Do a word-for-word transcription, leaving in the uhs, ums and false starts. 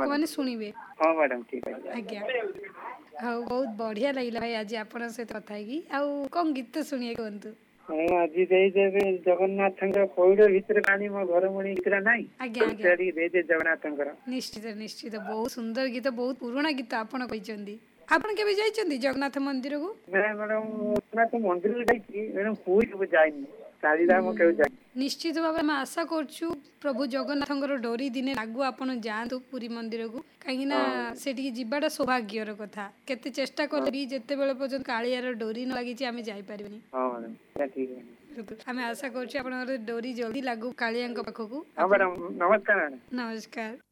ଲୋକମାନେ ଶୁଣିବେ। ହଁ ମ୍ୟାଡ଼ାମ ଠିକ ଅଛି। ଆଜ୍ଞା ଆଉ ବହୁତ ବଢିଆ ଲାଗିଲା ଭାଇ ଆଜି ଆପଣଙ୍କ ସହିତ କଥା ହେଇକି। ଆଉ କଣ ଗୀତ ଶୁଣିବେ କୁହନ୍ତୁ? ମୁଁ ଆଜି ଦେଇଦେବି ଜଗନ୍ନାଥଙ୍କ ପଇଡ ଭିତରେ ପାଣି ମୋ ଘର ମଣି ଗୀତଟା ନାହିଁ, ଆଜ୍ଞା ଆଜ୍ଞା ସେଟା ଟିକେ ଦେଇଦେବି ଜଗନ୍ନାଥଙ୍କର। ନିଶ୍ଚିତ ନିଶ୍ଚିତ ବହୁତ ସୁନ୍ଦର ଗୀତ, ବହୁତ ପୁରୁଣା ଗୀତ ଆପଣ କହିଛନ୍ତି। ଆପଣ କେବେ ଯାଇଛନ୍ତି ଜଗନ୍ନାଥ ମନ୍ଦିରକୁ? ନାଇଁ ମ୍ୟାଡ଼ାମ ଜଗନ୍ନାଥ ମନ୍ଦିରକୁ ଯାଇଛି, ମ୍ୟାଡ଼ାମ ପୁରୀ କେବେ ଯାଇନି, ଚାରିଧାମ କେବେ ଯାଇନି। ନିଶ୍ଚିତ ଭାବେ ଆମେ ଆଶା କରୁଛୁ ପ୍ରଭୁ ଜଗନ୍ନାଥଙ୍କର ଡୋରି ଦିନେ ଲାଗୁ, ଆପଣ ଯାଆନ୍ତୁ ପୁରୀ ମନ୍ଦିରକୁ। କାହିଁକି ନା ହଁ ସେଠିକି ଯିବାଟା ସୌଭାଗ୍ୟର କଥା। କେତେ ଚେଷ୍ଟା କଲେ ବି ଯେତେବେଳେ ପର୍ଯ୍ୟନ୍ତ କାଳିଆର ଡୋରି ନ ଲାଗିଛି ଆମେ ଯାଇପାରିବୁନି। ହଁ ମ୍ୟାଡ଼ାମ ସେଟା ଠିକ ଅଛି। ଆମେ ଆଶା କରୁଛୁ ଆପଣଙ୍କର ଡୋରି ଜଲଦି ଲାଗୁ କାଳିଆଙ୍କ ପାଖକୁ। ହଁ ଆପଣ ମ୍ୟାଡ଼ାମ ନମସ୍କାର ମ୍ୟାଡ଼ାମ। ନମସ୍କାର।